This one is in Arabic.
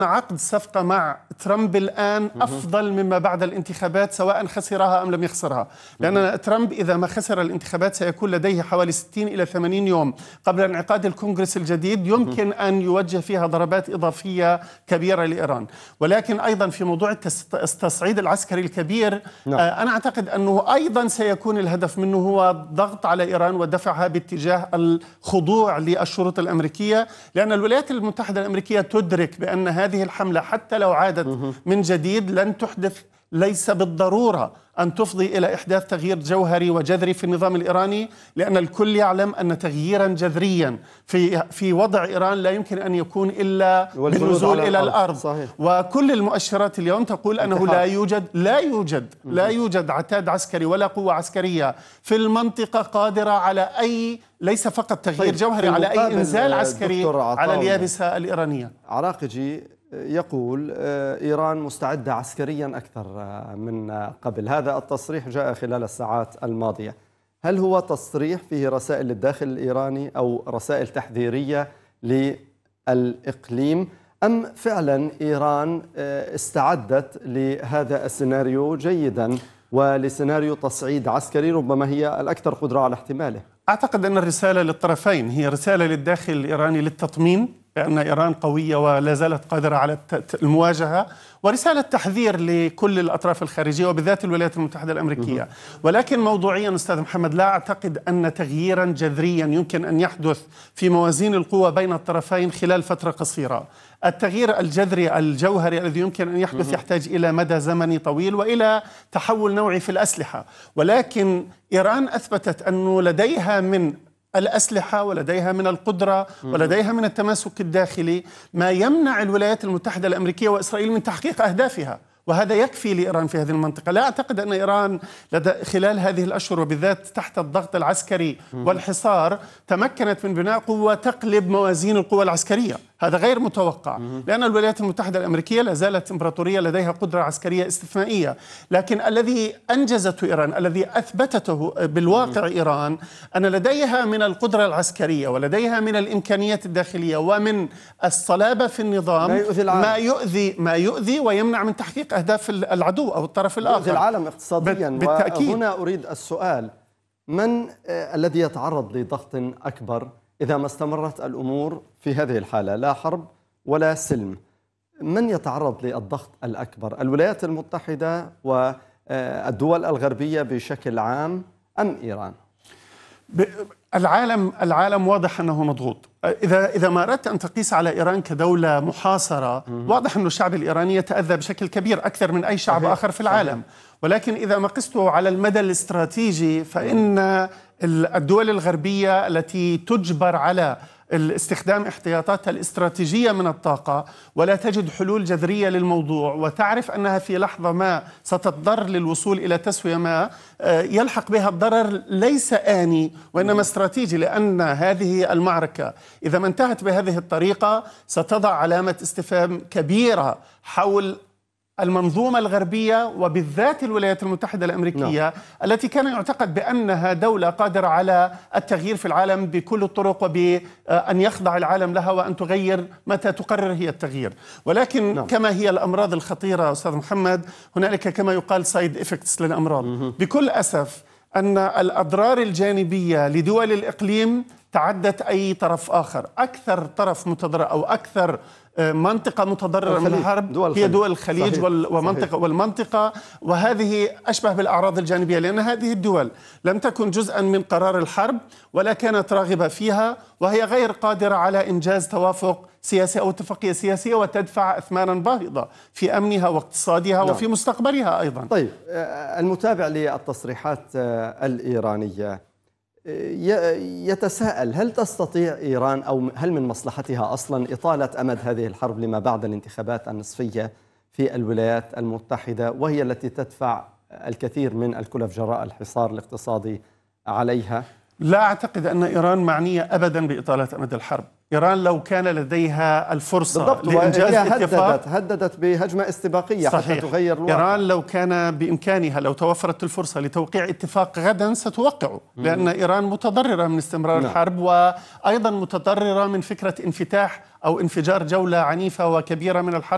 عقد صفقة مع ترامب الآن أفضل مما بعد الانتخابات سواء خسرها أم لم يخسرها، لأن ترامب إذا ما خسر الانتخابات سيكون لديه حوالي 60 إلى 80 يوم قبل انعقاد الكونغرس الجديد يمكن أن يوجه فيها ضربات إضافية كبيرة لإيران. ولكن أيضا في موضوع التصعيد العسكري الكبير أنا أعتقد أنه أيضا سيكون الهدف منه هو الضغط على إيران ودفعها باتجاه الخضوع للشروط الأمريكية، لأن الولايات المتحدة الأمريكية تدرك بأن هذه الحملة حتى لو عادت من جديد لن تحدث، ليس بالضرورة أن تفضي إلى إحداث تغيير جوهري وجذري في النظام الإيراني، لأن الكل يعلم أن تغييرا جذريا في وضع إيران لا يمكن أن يكون إلا بالنزول إلى الأرض. صحيح. وكل المؤشرات اليوم تقول أنه لا يوجد عتاد عسكري ولا قوة عسكرية في المنطقة قادرة على أي، ليس فقط تغيير جوهري، على أي إنزال عسكري على اليابسة الإيرانية. عراقجي يقول إيران مستعدة عسكريا أكثر من قبل. هذا التصريح جاء خلال الساعات الماضية. هل هو تصريح فيه رسائل للداخل الإيراني أو رسائل تحذيرية للإقليم، أم فعلا إيران استعدت لهذا السيناريو جيدا ولسيناريو تصعيد عسكري ربما هي الأكثر قدرة على احتماله؟ أعتقد أن الرسالة للطرفين، هي رسالة للداخل الإيراني للتطمين بأن إيران قوية ولا زالت قادرة على المواجهة، ورسالة تحذير لكل الأطراف الخارجية وبالذات الولايات المتحدة الأمريكية. ولكن موضوعيا أستاذ محمد، لا أعتقد أن تغييرا جذريا يمكن أن يحدث في موازين القوى بين الطرفين خلال فترة قصيرة. التغيير الجذري الجوهري الذي يمكن أن يحدث يحتاج إلى مدى زمني طويل وإلى تحول نوعي في الأسلحة. ولكن إيران أثبتت أنه لديها من الأسلحة ولديها من القدرة ولديها من التماسك الداخلي ما يمنع الولايات المتحدة الأمريكية وإسرائيل من تحقيق أهدافها، وهذا يكفي لإيران في هذه المنطقة. لا أعتقد أن إيران خلال هذه الأشهر وبالذات تحت الضغط العسكري والحصار تمكنت من بناء قوة تقلب موازين القوى العسكرية، هذا غير متوقع، لأن الولايات المتحدة الأمريكية لا زالت إمبراطورية لديها قدرة عسكرية استثنائية. لكن الذي أنجزته إيران، الذي أثبتته بالواقع إيران، أن لديها من القدرة العسكرية ولديها من الإمكانيات الداخلية ومن الصلابة في النظام ما يؤذي ويمنع من تحقيق أهداف العدو أو الطرف الآخر، يؤذي العالم اقتصاديا. بالتأكيد. وهنا أريد السؤال: من الذي يتعرض لضغط أكبر إذا ما استمرت الأمور في هذه الحالة، لا حرب ولا سلم؟ من يتعرض للضغط الأكبر، الولايات المتحدة والدول الغربية بشكل عام أم إيران؟ العالم واضح أنه مضغوط. إذا ما أردت أن تقيس على إيران كدولة محاصرة، واضح أن الشعب الإيراني يتأذى بشكل كبير أكثر من أي شعب آخر في العالم. ولكن إذا ما قسته على المدى الاستراتيجي فإن الدول الغربية التي تجبر على الاستخدام احتياطاتها الاستراتيجية من الطاقة ولا تجد حلول جذرية للموضوع، وتعرف أنها في لحظة ما ستضطر للوصول إلى تسوية ما يلحق بها الضرر ليس آني وإنما استراتيجي، لأن هذه المعركة إذا ما انتهت بهذه الطريقة ستضع علامة استفهام كبيرة حول المنظومة الغربية وبالذات الولايات المتحدة الأمريكية التي كان يعتقد بأنها دولة قادرة على التغيير في العالم بكل الطرق وبأن يخضع العالم لها وأن تغير متى تقرر هي التغيير. ولكن كما هي الأمراض الخطيرة أستاذ محمد، هنالك كما يقال سايد إفكتس للأمراض. بكل أسف أن الأضرار الجانبية لدول الإقليم تعدت أي طرف آخر. أكثر طرف متضرر أو أكثر منطقة متضررة من الحرب هي دول الخليج والمنطقة، وهذه أشبه بالأعراض الجانبية، لأن هذه الدول لم تكن جزءا من قرار الحرب ولا كانت راغبة فيها، وهي غير قادرة على إنجاز توافق سياسي أو اتفاقية سياسية، وتدفع أثمانا باهظة في أمنها واقتصادها وفي مستقبلها أيضا. طيب، المتابع للتصريحات الإيرانية يتساءل: هل تستطيع إيران أو هل من مصلحتها أصلا إطالة أمد هذه الحرب لما بعد الانتخابات النصفية في الولايات المتحدة، وهي التي تدفع الكثير من الكلف جراء الحصار الاقتصادي عليها؟ لا أعتقد أن إيران معنية أبدا بإطالة أمد الحرب. إيران لو كان لديها الفرصة لإنجاز اتفاق هددت بهجمة استباقية حتى تغير الواقع. إيران لو كان بإمكانها، لو توفرت الفرصة لتوقيع اتفاق غدا ستوقعه، لأن إيران متضررة من استمرار الحرب، وأيضا متضررة من فكرة انفتاح أو انفجار جولة عنيفة وكبيرة من الحرب.